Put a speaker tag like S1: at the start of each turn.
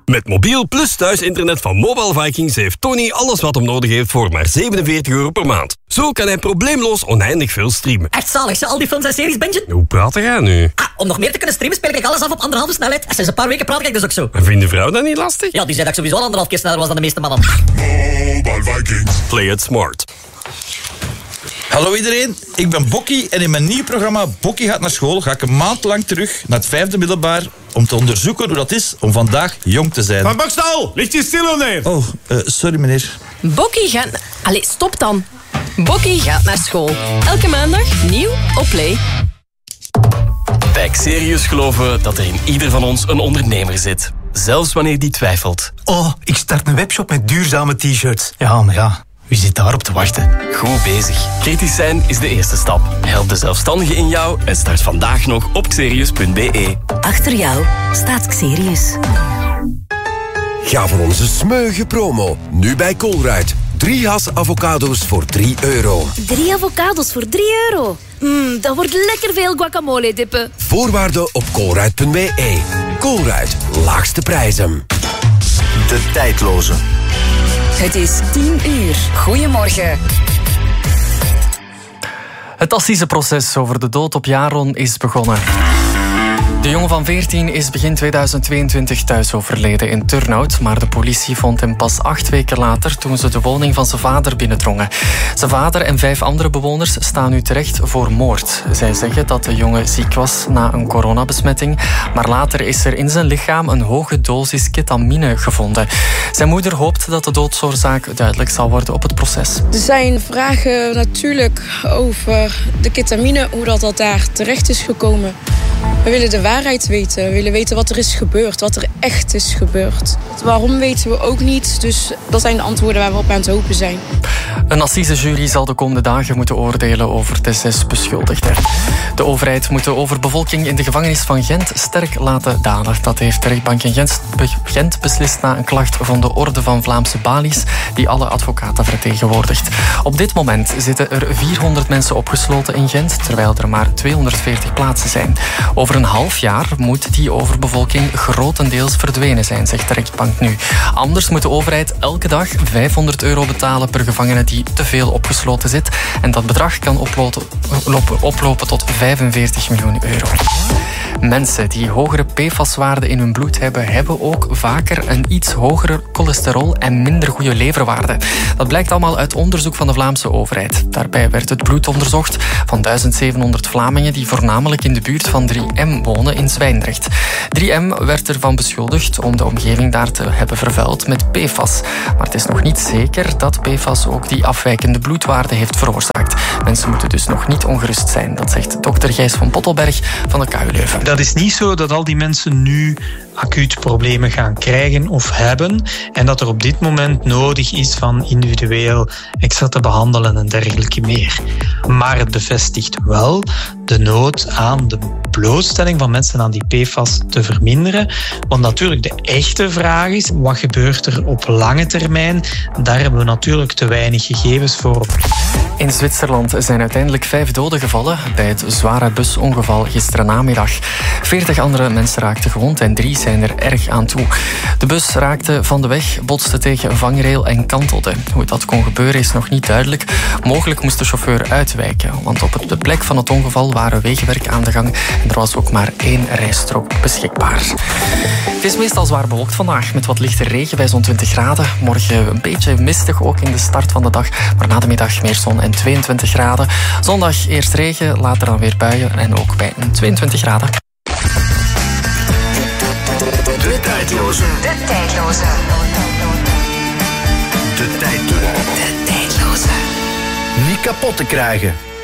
S1: Met mobiel plus thuisinternet van Mobile Vikings heeft Tony alles wat hem nodig heeft voor maar €47 per maand. Zo kan hij probleemloos oneindig veel streamen.
S2: Echt zalig, zo al die films en series bingen.
S1: Hoe praat jij nu?
S2: Om nog meer te kunnen streamen speel ik alles af op 1,5 snelheid. En sinds een paar weken praat ik dus ook zo.
S1: En vindt de vrouw dat niet lastig?
S2: Ja, die zei dat ik sowieso 1,5 keer sneller was dan de meeste mannen.
S3: Mobile Vikings.
S1: Play it smart.
S4: Hallo iedereen, ik ben Bokkie en in mijn nieuw programma Bokkie gaat naar school ga ik een maand lang terug naar het 5e middelbaar om te onderzoeken hoe dat is om vandaag jong te zijn.
S3: Van Bokstal, ligt je stil of nee?
S4: Oh, sorry meneer.
S5: Bokkie gaat... Allee, stop dan. Bokkie gaat naar school. Elke maandag nieuw op Play.
S6: Bij Xerius geloven we dat er in ieder van ons een ondernemer zit. Zelfs wanneer die twijfelt.
S7: Oh, ik start een webshop met duurzame t-shirts. Ja, maar ja, wie zit daarop te wachten?
S6: Goed bezig. Kritisch zijn is de eerste stap. Help de zelfstandige in jou en start vandaag nog op xerius.be.
S8: Achter jou staat Xerius.
S9: Ga voor onze smeuïge promo. Nu bij Colruyt. 3 has avocado's voor €3.
S8: 3 avocado's voor €3. Dat wordt lekker veel guacamole dippen.
S9: Voorwaarden op colruyt.be. Colruyt, laagste prijzen.
S10: De tijdloze.
S11: Het is 10:00. Goedemorgen.
S12: Het assiseproces over de dood op Jaron is begonnen. De jongen van 14 is begin 2022 thuis overleden in Turnhout, maar de politie vond hem pas 8 weken later toen ze de woning van zijn vader binnendrongen. Zijn vader en 5 andere bewoners staan nu terecht voor moord. Zij zeggen dat de jongen ziek was na een coronabesmetting, maar later is er in zijn lichaam een hoge dosis ketamine gevonden. Zijn moeder hoopt dat de doodsoorzaak duidelijk zal worden op het proces.
S13: Er zijn vragen natuurlijk over de ketamine, hoe dat daar terecht is gekomen. We willen de waarheid weten. We willen weten wat er is gebeurd. Wat er echt is gebeurd. Waarom weten we ook niet. Dus dat zijn de antwoorden waar we op aan het hopen zijn.
S12: Een assisejury zal de komende dagen moeten oordelen over de 6 beschuldigden. De overheid moet de overbevolking in de gevangenis van Gent sterk laten dalen. Dat heeft de rechtbank in Gent beslist na een klacht van de Orde van Vlaamse Balies die alle advocaten vertegenwoordigt. Op dit moment zitten er 400 mensen opgesloten in Gent, terwijl er maar 240 plaatsen zijn. Over een half jaar moet die overbevolking grotendeels verdwenen zijn, zegt de rechtbank nu. Anders moet de overheid elke dag €500 betalen per gevangene die te veel opgesloten zit. En dat bedrag kan oplopen tot €45 miljoen. Mensen die hogere PFAS-waarden in hun bloed hebben ook vaker een iets hogere cholesterol en minder goede leverwaarde. Dat blijkt allemaal uit onderzoek van de Vlaamse overheid. Daarbij werd het bloed onderzocht van 1700 Vlamingen die voornamelijk in de buurt van 3M wonen in Zwijndrecht. 3M werd ervan beschuldigd om de omgeving daar te hebben vervuild met PFAS. Maar het is nog niet zeker dat PFAS ook die afwijkende bloedwaarde heeft veroorzaakt. Mensen moeten dus nog niet ongerust zijn. Dat zegt dokter Gijs van Pottelberg van de KU Leuven.
S14: Dat is niet zo dat al die mensen nu acuut problemen gaan krijgen of hebben en dat er op dit moment nodig is van individueel extra te behandelen en dergelijke meer. Maar het bevestigt wel de nood aan de blootstelling van mensen aan die PFAS te verminderen. Want natuurlijk de echte vraag is, wat gebeurt er op lange termijn? Daar hebben we natuurlijk te weinig gegevens voor.
S12: In Zwitserland zijn uiteindelijk 5 doden gevallen bij het zware busongeval gisteren namiddag. 40 andere mensen raakten gewond en 3 zijn er erg aan toe. De bus raakte van de weg, botste tegen een vangrail en kantelde. Hoe dat kon gebeuren is nog niet duidelijk. Mogelijk moest de chauffeur uitwijken, want op de plek van het ongeval waren wegenwerk aan de gang en er was ook maar 1 rijstrook beschikbaar. Het is meestal zwaar bewolkt vandaag met wat lichte regen bij zo'n 20 graden. Morgen een beetje mistig ook in de start van de dag, maar na de middag meer zon en 22 graden. Zondag eerst regen, later dan weer buien en ook bij een 22 graden.
S10: De tijdloze.
S11: De tijdloze.
S10: De tijdloze.
S11: De tijdloze.
S10: Niet kapot te krijgen.